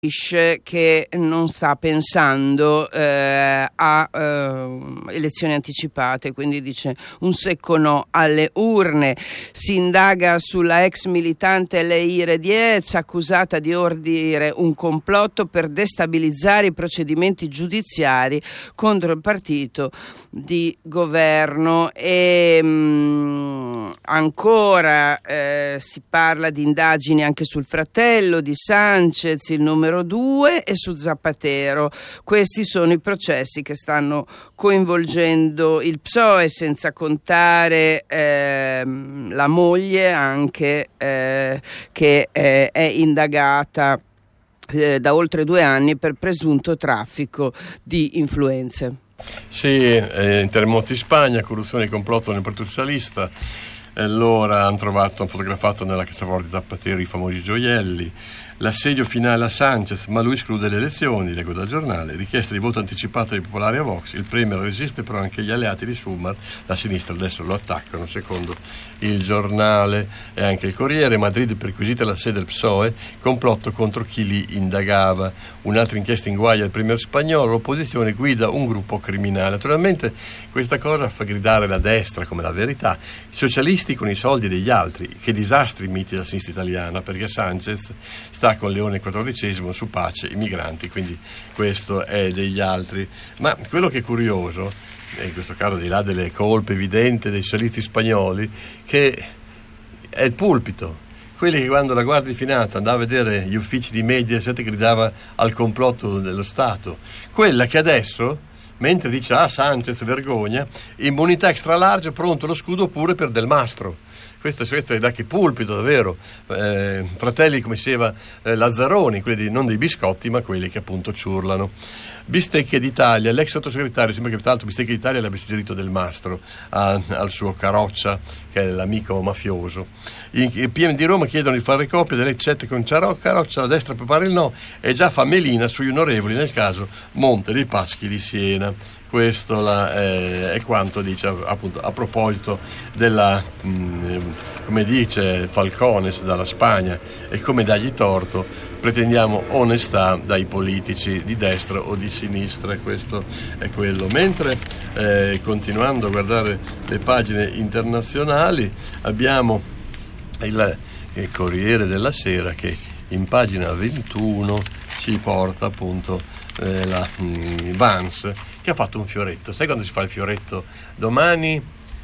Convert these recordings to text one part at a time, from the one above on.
che non sta pensando a elezioni anticipate, quindi dice un secco no alle urne. Si indaga sulla ex militante Leire Diez, accusata di ordire un complotto per destabilizzare i procedimenti giudiziari contro il partito di governo. E ancora si parla di indagini anche sul fratello di Sanchez, il numero 2, e su Zapatero. Questi sono i processi che stanno coinvolgendo il PSOE, senza contare la moglie anche che è indagata da oltre 2 anni per presunto traffico di influenze. Sì, terremoti in Spagna, corruzione e complotto nel Partito Socialista. Allora hanno fotografato nella cassaforte di Zapatero i famosi gioielli. L'assedio finale a Sanchez, ma lui esclude le elezioni, leggo dal giornale. Richiesta di voto anticipato dei popolari a Vox. Il premier resiste, però anche gli alleati di Sumar, la sinistra adesso lo attaccano, secondo il giornale e anche il Corriere. Madrid perquisita la sede del PSOE, complotto contro chi li indagava. Un'altra inchiesta inguaglia il premier spagnolo, l'opposizione guida un gruppo criminale. Naturalmente questa cosa fa gridare la destra come la verità. I socialisti con i soldi degli altri. Che disastri miti della sinistra italiana, perché Sanchez sta con Leone XIV su pace i migranti, quindi questo è degli altri. Ma quello che è curioso, in questo caso di là delle colpe evidenti dei socialisti spagnoli, che è il pulpito, quelli che quando la Guardia di Finanza andava a vedere gli uffici di Mediaset gridava al complotto dello Stato, quella che adesso, mentre dice Sanchez vergogna, immunità extra large, pronto lo scudo pure per Del Mastro. Questo è da che pulpito, davvero. Fratelli, come diceva Lazzaroni, quelli non dei biscotti, ma quelli che appunto ciurlano. Bistecche d'Italia, l'ex sottosegretario, sembra che tra l'altro Bistecche d'Italia l'abbia suggerito Del Mastro al suo Caroccia, che è l'amico mafioso. I PM di Roma chiedono di fare copia delle ricette con Caroccia, la destra prepara il no e già fa melina sugli onorevoli nel caso Monte dei Paschi di Siena. Questo è quanto dice appunto a proposito della, come dice Falcones dalla Spagna, e come dargli torto, pretendiamo onestà dai politici di destra o di sinistra, questo è quello. Mentre continuando a guardare le pagine internazionali abbiamo il Corriere della Sera che in pagina 21 ci porta appunto la Vance, che ha fatto un fioretto. Sai quando si fa il fioretto? Domani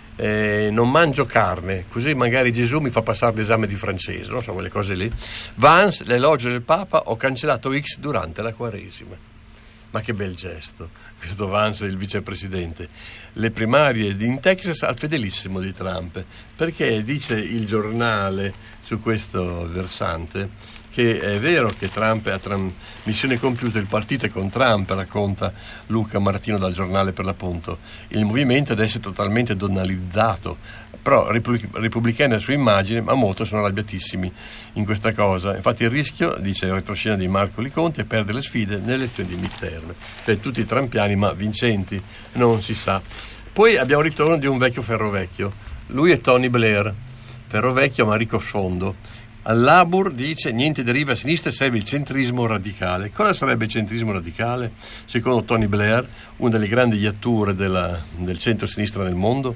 non mangio carne, così magari Gesù mi fa passare l'esame di francese, non so, quelle cose lì. Vance, l'elogio del Papa, ho cancellato X durante la Quaresima. Ma che bel gesto, questo Vance, il vicepresidente. Le primarie in Texas al fedelissimo di Trump, perché dice il giornale su questo versante che è vero che Trump ha missione compiuta, il partito è con Trump, racconta Luca Martino dal giornale per l'appunto. Il movimento adesso è totalmente donalizzato, però repubblicani la sua immagine, ma molto sono arrabbiatissimi in questa cosa. Infatti il rischio, dice il retroscena di Marco Liconti, è perdere le sfide nelle elezioni di midterm. Cioè tutti trampiani ma vincenti, non si sa. Poi abbiamo il ritorno di un vecchio ferrovecchio, lui è Tony Blair, ferrovecchio ma ricco sfondo. All'Abur dice niente deriva a sinistra, serve il centrismo radicale. Cosa sarebbe il centrismo radicale? Secondo Tony Blair, una delle grandi iatture del centro-sinistra nel mondo,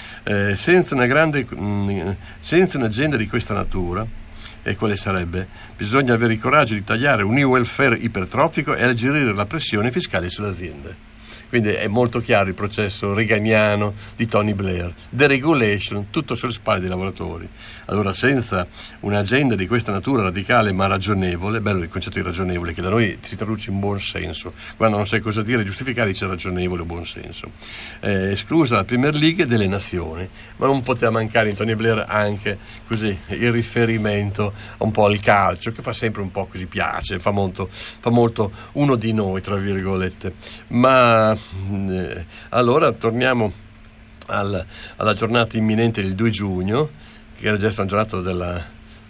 senza un'agenda di questa natura, e quale sarebbe? Bisogna avere il coraggio di tagliare un new welfare ipertrofico e alleggerire la pressione fiscale sulle aziende. Quindi è molto chiaro il processo reganiano di Tony Blair, deregulation, tutto sulle spalle dei lavoratori. Allora, senza un'agenda di questa natura radicale ma ragionevole, bello il concetto di ragionevole che da noi si traduce in buon senso, quando non sai cosa dire giustificare dice ragionevole o buon senso, esclusa la Premier League delle nazioni, ma non poteva mancare in Tony Blair anche così il riferimento un po' al calcio, che fa sempre un po' così, piace, fa molto uno di noi tra virgolette. Ma allora torniamo alla giornata imminente del 2 giugno, che era già stata una giornata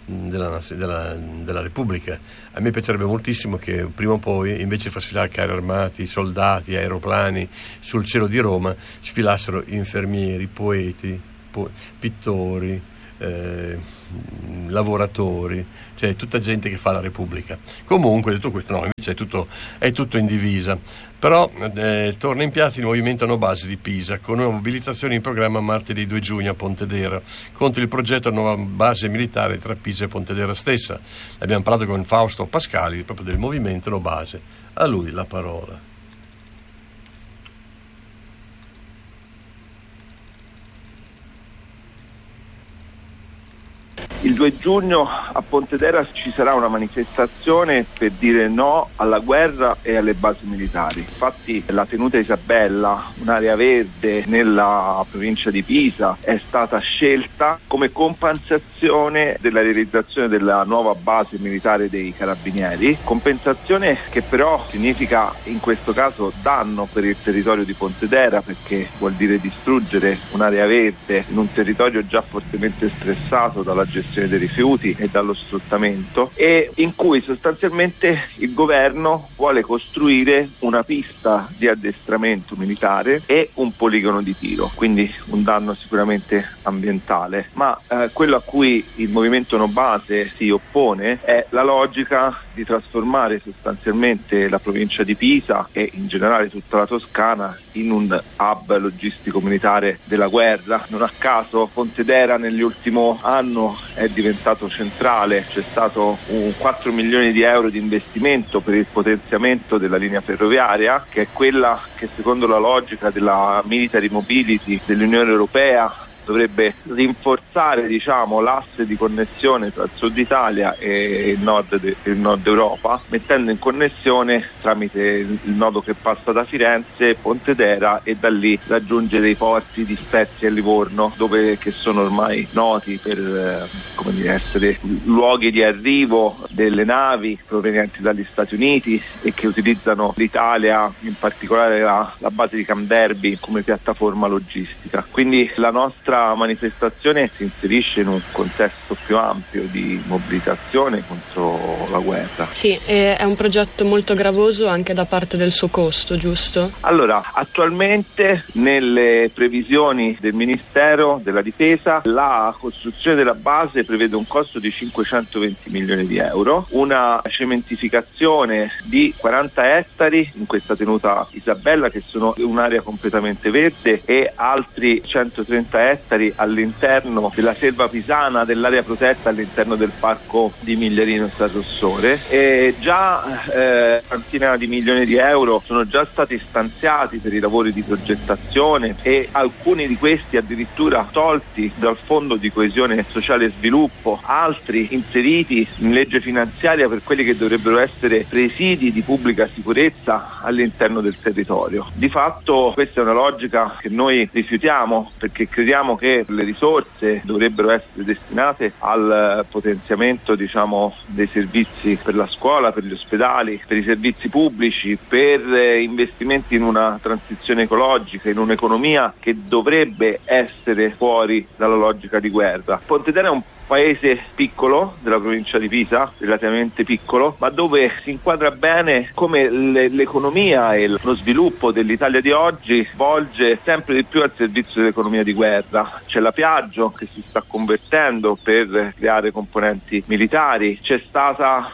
della Repubblica. A me piacerebbe moltissimo che prima o poi, invece di far sfilare carri armati, soldati, aeroplani sul cielo di Roma, sfilassero infermieri, poeti, pittori, lavoratori, cioè tutta gente che fa la Repubblica. Comunque, detto questo, no, invece è tutto in divisa. Però torna in piazza il movimento No Base di Pisa, con una mobilitazione in programma martedì 2 giugno a Pontedera contro il progetto Nuova Base Militare tra Pisa e Pontedera stessa. Abbiamo parlato con Fausto Pascali proprio del movimento No Base. A lui la parola. Il 2 giugno a Pontedera ci sarà una manifestazione per dire no alla guerra e alle basi militari. Infatti la tenuta Isabella, un'area verde nella provincia di Pisa, è stata scelta come compensazione della realizzazione della nuova base militare dei Carabinieri, compensazione che però significa in questo caso danno per il territorio di Pontedera, perché vuol dire distruggere un'area verde in un territorio già fortemente stressato dalla gestione dei rifiuti e dallo sfruttamento, e in cui sostanzialmente il governo vuole costruire una pista di addestramento militare e un poligono di tiro, quindi un danno sicuramente ambientale. Ma quello a cui il movimento No Base si oppone è la logica di trasformare sostanzialmente la provincia di Pisa e in generale tutta la Toscana in un hub logistico militare della guerra. Non a caso Pontedera nell'ultimo anno è diventato centrale, c'è stato 4 milioni di euro di investimento per il potenziamento della linea ferroviaria, che è quella che secondo la logica della military mobility dell'Unione Europea dovrebbe rinforzare l'asse di connessione tra il sud Italia e il nord Europa, mettendo in connessione tramite il nodo che passa da Firenze, Pontedera, e da lì raggiungere i porti di Spezia e Livorno, che sono ormai noti per essere luoghi di arrivo delle navi provenienti dagli Stati Uniti e che utilizzano l'Italia, in particolare la base di Camp Darby, come piattaforma logistica. Quindi la nostra manifestazione si inserisce in un contesto più ampio di mobilitazione contro la guerra. Sì, è un progetto molto gravoso anche da parte del suo costo, giusto? Allora, attualmente nelle previsioni del Ministero della Difesa la costruzione della base prevede un costo di 520 milioni di euro, una cementificazione di 40 ettari in questa tenuta Isabella, che sono un'area completamente verde, e altri 130 ettari all'interno della selva pisana, dell'area protetta all'interno del parco di Migliarino e San Rossore, e già centinaia di milioni di euro sono già stati stanziati per i lavori di progettazione, e alcuni di questi addirittura tolti dal Fondo di Coesione Sociale e Sviluppo, altri inseriti in legge finanziaria per quelli che dovrebbero essere presidi di pubblica sicurezza all'interno del territorio. Di fatto questa è una logica che noi rifiutiamo, perché crediamo che le risorse dovrebbero essere destinate al potenziamento dei servizi per la scuola, per gli ospedali, per i servizi pubblici, per investimenti in una transizione ecologica, in un'economia che dovrebbe essere fuori dalla logica di guerra. Pontedera è un paese piccolo della provincia di Pisa, relativamente piccolo, ma dove si inquadra bene come l'economia e lo sviluppo dell'Italia di oggi volge sempre di più al servizio dell'economia di guerra. C'è la Piaggio che si sta convertendo per creare componenti militari, è stata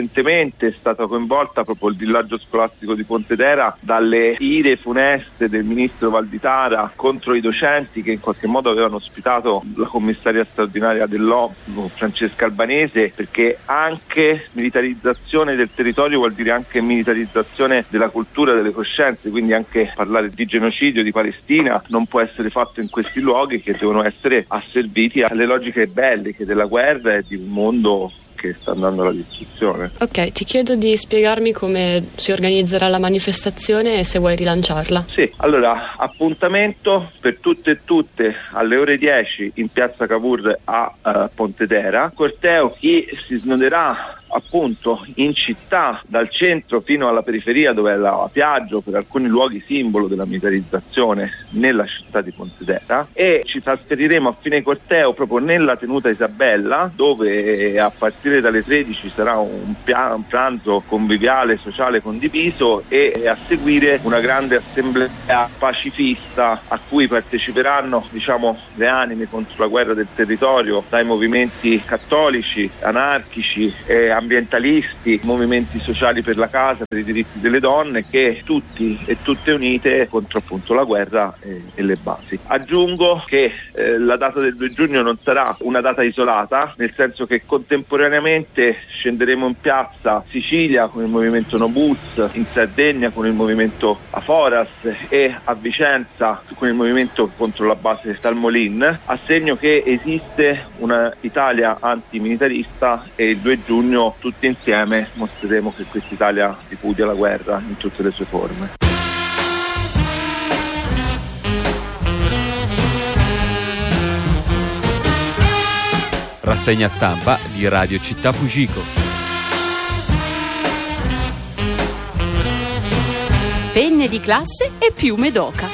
coinvolta proprio il villaggio scolastico di Pontedera dalle ire funeste del ministro Valditara contro i docenti che in qualche modo avevano ospitato la commissaria straordinaria dell'ONU Francesca Albanese, perché anche militarizzazione del territorio vuol dire anche militarizzazione della cultura, delle coscienze, quindi anche parlare di genocidio, di Palestina non può essere fatto in questi luoghi che devono essere asserviti alle logiche belliche della guerra e di un mondo che sta andando alla distruzione. Ok, ti chiedo di spiegarmi come si organizzerà la manifestazione e se vuoi rilanciarla. Sì, allora, appuntamento per tutte e tutte alle ore 10 in piazza Cavour a Pontedera. Corteo, chi si snoderà appunto in città, dal centro fino alla periferia dove è la Piaggio, per alcuni luoghi simbolo della militarizzazione nella città di Pontedera, e ci trasferiremo a fine corteo proprio nella tenuta Isabella, dove a partire dalle 13 sarà un pranzo conviviale sociale condiviso e a seguire una grande assemblea pacifista a cui parteciperanno, diciamo, le anime contro la guerra del territorio, dai movimenti cattolici, anarchici, ambientalisti, movimenti sociali per la casa, per i diritti delle donne, che tutti e tutte unite contro appunto la guerra e le basi. Aggiungo che la data del 2 giugno non sarà una data isolata, nel senso che contemporaneamente scenderemo in piazza Sicilia con il movimento No Bus, in Sardegna con il movimento Aforas e a Vicenza con il movimento contro la base Talmolin, a segno che esiste una Italia antimilitarista, e il 2 giugno tutti insieme mostreremo che questa Italia ripudia la guerra in tutte le sue forme. Rassegna stampa di Radio Città Fujiko. Penne di classe e piume d'oca.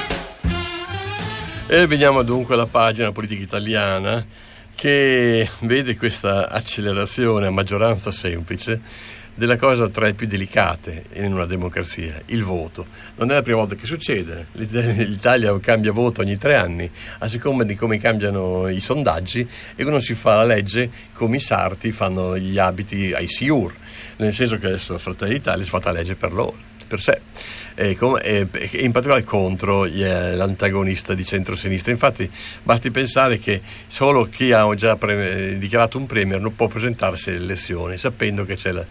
E veniamo dunque alla pagina politica italiana, che vede questa accelerazione a maggioranza semplice della cosa tra le più delicate in una democrazia, il voto. Non è la prima volta che succede, l'Italia cambia voto ogni 3 anni a seconda di come cambiano i sondaggi, e uno si fa la legge come i sarti fanno gli abiti ai SIUR, nel senso che adesso Fratelli d'Italia si è fatta la legge per loro, per sé, e in particolare contro l'antagonista di centrosinistra. Infatti basti pensare che solo chi ha già dichiarato un premier non può presentarsi alle elezioni, sapendo che c'è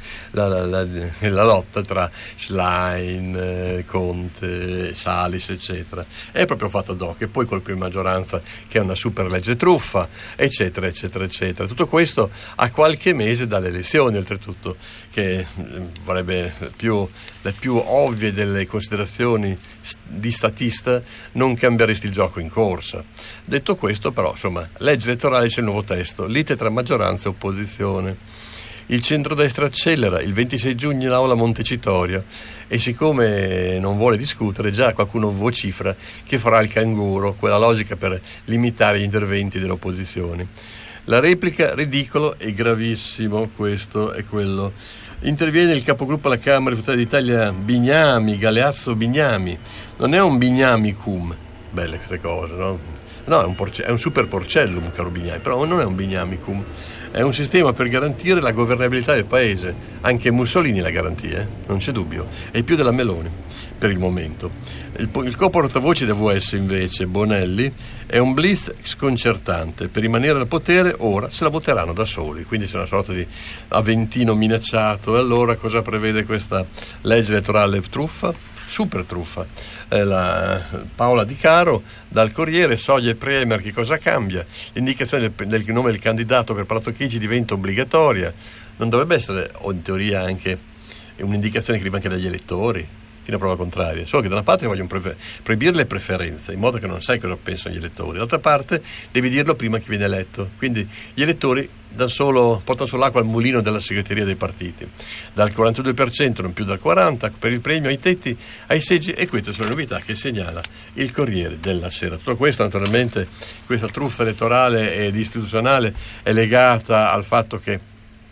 la lotta tra Schlein, Conte, Salis eccetera. È proprio fatto ad hoc, e poi colpo in maggioranza che è una super legge truffa, eccetera eccetera eccetera. Tutto questo a qualche mese dalle elezioni, oltretutto, che vorrebbe le più ovvie delle considerazioni di statista non cambieresti il gioco in corsa. Detto questo, però, insomma, legge elettorale, c'è il nuovo testo, lite tra maggioranza e opposizione. Il centrodestra accelera, il 26 giugno in aula Montecitorio, e siccome non vuole discutere, già qualcuno vocifera che farà il canguro, quella logica per limitare gli interventi delle opposizioni. La replica, ridicolo e gravissimo, questo è quello. Interviene il capogruppo alla Camera di Fratelli d'Italia Bignami, Galeazzo Bignami. Non è un Bignamicum, belle queste cose, no? No, è un super porcellum, caro Bignami, però non è un Bignamicum. È un sistema per garantire la governabilità del paese. Anche Mussolini la garantì, non c'è dubbio. E più della Meloni, per il momento. Il co-portavoce del VS, invece, Bonelli, è un blitz sconcertante. Per rimanere al potere, ora se la voteranno da soli. Quindi c'è una sorta di Aventino minacciato. E allora cosa prevede questa legge elettorale truffa? Super truffa. Paola Di Caro dal Corriere, soglia e premier, che cosa cambia? L'indicazione del nome del candidato per Palazzo Chigi diventa obbligatoria. Non dovrebbe essere, o in teoria anche, un'indicazione che arriva anche dagli elettori, fino a prova contraria, solo che da una parte vogliono proibire le preferenze, in modo che non sai cosa pensano gli elettori, dall'altra parte devi dirlo prima che viene eletto, quindi gli elettori portano solo l'acqua al mulino della segreteria dei partiti, dal 42%, non più dal 40%, per il premio ai tetti, ai seggi, e queste sono le novità che segnala il Corriere della Sera. Tutto questo, naturalmente, questa truffa elettorale ed istituzionale è legata al fatto che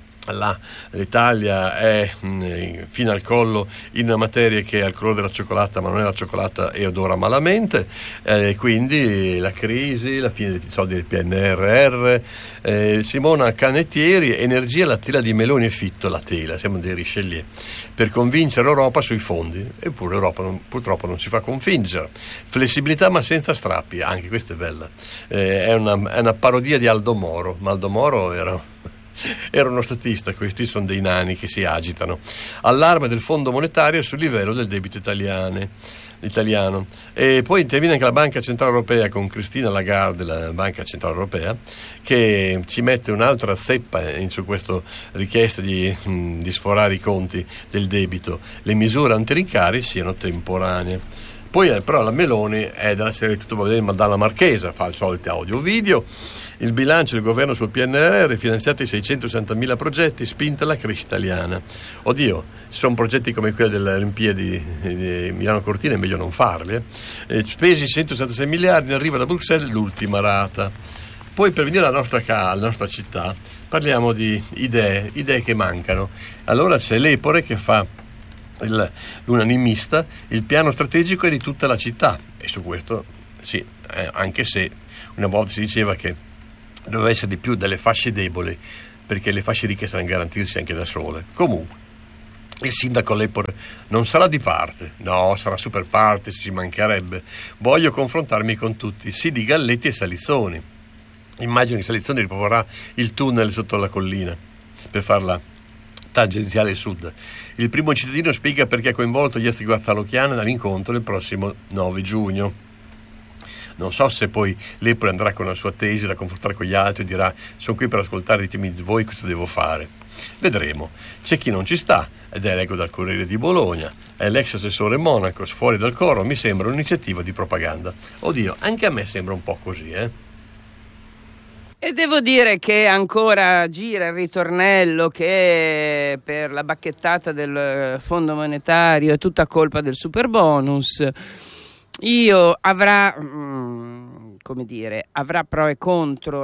l'Italia è fino al collo in una materia che è al colore della cioccolata, ma non è la cioccolata e odora malamente, quindi la crisi, la fine dei soldi del PNRR, Simona Canettieri, energia la tela di Meloni e Fitto, la tela, siamo dei Richelieu, per convincere l'Europa sui fondi, eppure l'Europa purtroppo non si fa convincere. Flessibilità ma senza strappi, anche questa è bella, è una parodia di Aldo Moro, ma Aldo Moro era uno statista, questi sono dei nani che si agitano. Allarme del Fondo Monetario sul livello del debito italiano. E poi interviene anche la Banca Centrale Europea con Cristina Lagarde, la Banca Centrale Europea, che ci mette un'altra zeppa su questa richiesta di sforare i conti del debito. Le misure antirincari siano temporanee. Poi però la Meloni è della serie tutto va bene, ma dalla Marchesa fa il solito audio video Il bilancio del governo sul PNRR, finanziati 660.000 progetti, spinta la crescita italiana. Oddio, se sono progetti come quelli delle Olimpiadi di Milano Cortina è meglio non farli. Spesi 166 miliardi, ne arriva da Bruxelles l'ultima rata. Poi per venire alla nostra città parliamo di idee che mancano. Allora c'è l'Epore che fa l'unanimista, il piano strategico è di tutta la città, e su questo sì, anche se una volta si diceva che doveva essere di più delle fasce deboli, perché le fasce ricche saranno garantirsi anche da sole. Comunque il sindaco Lepore non sarà di parte, no, sarà super parte, si mancherebbe. Voglio confrontarmi con tutti, sì, di Galletti e Salizzoni. Immagino che Salizzoni riproporrà il tunnel sotto la collina per farla tangenziale sud. Il primo cittadino spiega perché ha coinvolto gli altri Guazzalochiana all'incontro il prossimo 9 giugno. Non so se poi Lepore andrà con la sua tesi da confrontare con gli altri e dirà: sono qui per ascoltare i temi di voi, cosa devo fare? Vedremo. C'è chi non ci sta, ed è leggo dal Corriere di Bologna, è l'ex assessore Monacos, fuori dal coro, mi sembra un'iniziativa di propaganda. Oddio, anche a me sembra un po' così, E devo dire che ancora gira il ritornello che per la bacchettata del Fondo Monetario è tutta colpa del superbonus. Avrà pro e contro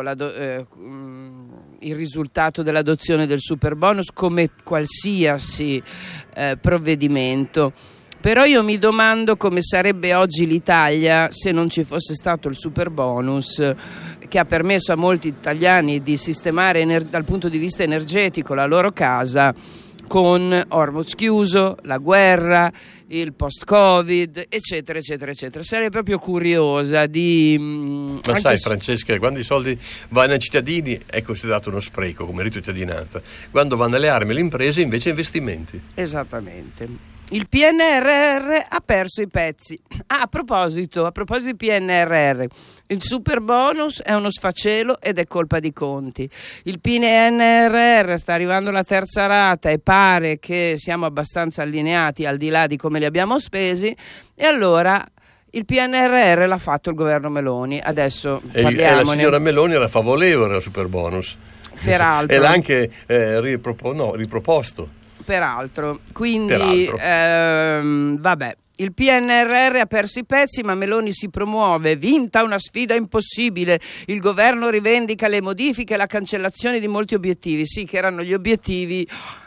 il risultato dell'adozione del superbonus, come qualsiasi provvedimento. Però io mi domando come sarebbe oggi l'Italia se non ci fosse stato il superbonus, che ha permesso a molti italiani di sistemare dal punto di vista energetico la loro casa, con Hormuz chiuso, la guerra, il post-Covid, eccetera, eccetera, eccetera. Sarei proprio curiosa di... Ma sai, Francesca, quando i soldi vanno ai cittadini è considerato uno spreco come reddito di cittadinanza. Quando vanno alle armi e alle imprese, invece, investimenti. Esattamente. Il PNRR ha perso i pezzi. A proposito di PNRR, il superbonus è uno sfacelo ed è colpa di Conti. Il PNRR sta arrivando la terza rata e pare che siamo abbastanza allineati al di là di come li abbiamo spesi, e allora il PNRR l'ha fatto il governo Meloni. Adesso parliamone. E la signora Meloni era favorevole al superbonus. Peraltro. E l'ha anche riproposto. Peraltro, quindi vabbè, il PNRR ha perso i pezzi, ma Meloni si promuove, vinta una sfida impossibile, il governo rivendica le modifiche e la cancellazione di molti obiettivi, sì, che erano gli obiettivi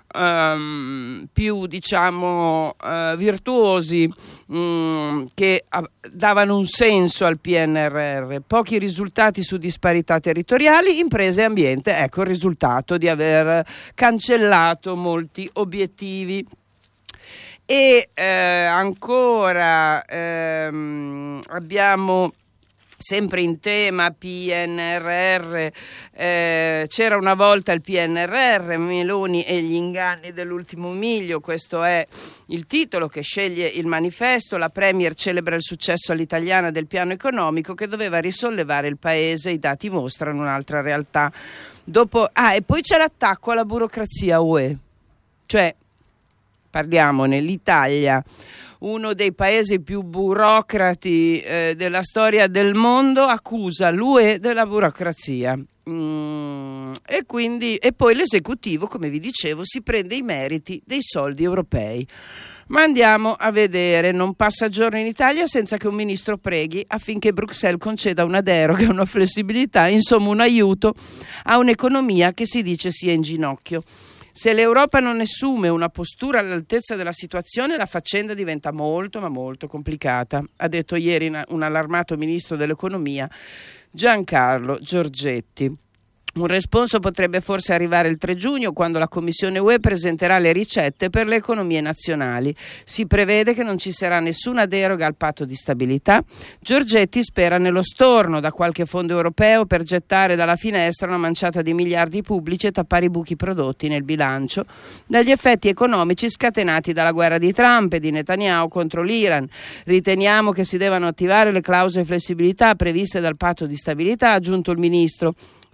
più virtuosi, che davano un senso al PNRR. Pochi risultati su disparità territoriali, imprese e ambiente. Ecco il risultato di aver cancellato molti obiettivi. E ancora abbiamo, sempre in tema PNRR, c'era una volta il PNRR, Meloni e gli inganni dell'ultimo miglio, questo è il titolo che sceglie il Manifesto. La Premier celebra il successo all'italiana del piano economico che doveva risollevare il paese, i dati mostrano un'altra realtà. E poi c'è l'attacco alla burocrazia UE, cioè parliamone, l'Italia, uno dei paesi più burocrati della storia del mondo, accusa l'UE della burocrazia. E poi l'esecutivo, come vi dicevo, si prende i meriti dei soldi europei. Ma andiamo a vedere, non passa giorno in Italia senza che un ministro preghi affinché Bruxelles conceda una deroga, una flessibilità, insomma un aiuto a un'economia che si dice sia in ginocchio. Se l'Europa non assume una postura all'altezza della situazione, la faccenda diventa molto, ma molto complicata, ha detto ieri un allarmato ministro dell'economia, Giancarlo Giorgetti. Un responso potrebbe forse arrivare il 3 giugno, quando la Commissione UE presenterà le ricette per le economie nazionali. Si prevede che non ci sarà nessuna deroga al patto di stabilità. Giorgetti spera nello storno da qualche fondo europeo per gettare dalla finestra una manciata di miliardi pubblici e tappare i buchi prodotti nel bilancio dagli effetti economici scatenati dalla guerra di Trump e di Netanyahu contro l'Iran. Riteniamo che si debbano attivare le clausole di flessibilità previste dal patto di stabilità, ha aggiunto il ministro.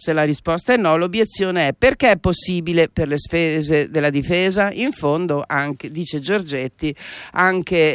Se la risposta è no, l'obiezione è: perché è possibile per le spese della difesa? In fondo, anche, dice Giorgetti, anche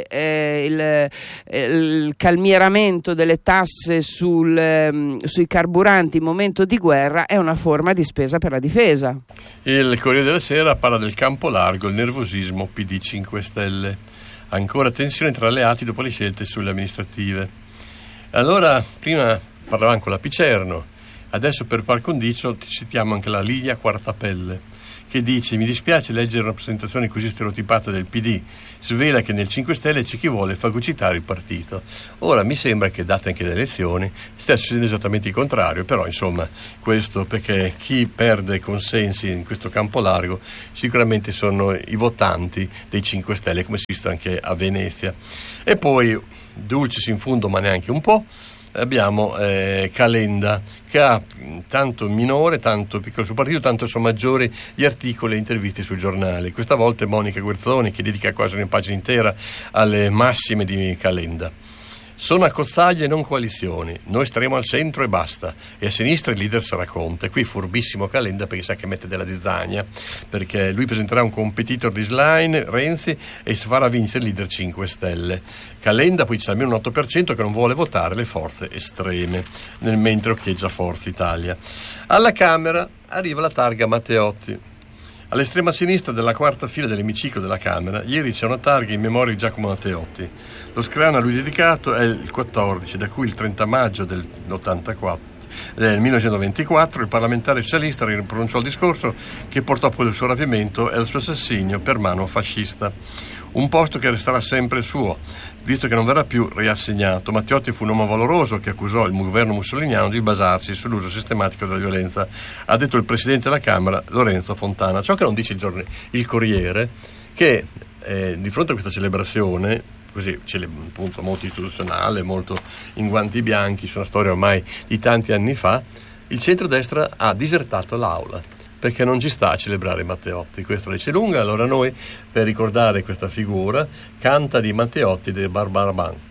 il calmieramento delle tasse sui carburanti in momento di guerra è una forma di spesa per la difesa. Il Corriere della Sera parla del campo largo, il nervosismo PD 5 Stelle. Ancora tensione tra alleati dopo le scelte sulle amministrative. Allora, prima parlavamo con la Picerno, adesso per par condicio citiamo anche la Lidia Quartapelle, che dice: mi dispiace leggere una presentazione così stereotipata del PD, svela che nel 5 Stelle c'è chi vuole fagocitare il partito. Ora mi sembra che, date anche le elezioni, stia succedendo esattamente il contrario, però insomma questo perché chi perde consensi in questo campo largo sicuramente sono i votanti dei 5 Stelle, come si è visto anche a Venezia. E poi, dulcis in fundo ma neanche un po', abbiamo Calenda, che ha tanto minore, tanto piccolo sul partito, tanto sono maggiori gli articoli e interviste sui giornali. Questa volta è Monica Guerzoni che dedica quasi una pagina intera alle massime di Calenda. Sono accozzaglie e non coalizioni, noi staremo al centro e basta, e a sinistra il leader sarà Conte. Qui furbissimo Calenda perché sa che mette della zizzania, perché lui presenterà un competitor di Schlein, Renzi, e si farà vincere il leader 5 Stelle. Calenda poi c'è almeno un 8% che non vuole votare le forze estreme, nel mentre occhieggia Forza Italia. Alla Camera arriva la targa Matteotti. All'estrema sinistra della quarta fila dell'emiciclo della Camera, ieri c'è una targa in memoria di Giacomo Matteotti. Lo scranno a lui dedicato è il 14, da cui il 30 maggio del 1924 il parlamentare socialista pronunciò il discorso che portò poi il suo rapimento e il suo assassinio per mano fascista. Un posto che resterà sempre suo, visto che non verrà più riassegnato. Matteotti fu un uomo valoroso che accusò il governo mussoliniano di basarsi sull'uso sistematico della violenza, ha detto il presidente della Camera Lorenzo Fontana. Ciò che non dice il Corriere, che di fronte a questa celebrazione, così appunto molto istituzionale, molto in guanti bianchi, su una storia ormai di tanti anni fa, il centrodestra ha disertato l'aula, perché non ci sta a celebrare Matteotti. Questo dice lunga. Allora noi, per ricordare questa figura, canta di Matteotti de Barbaraban.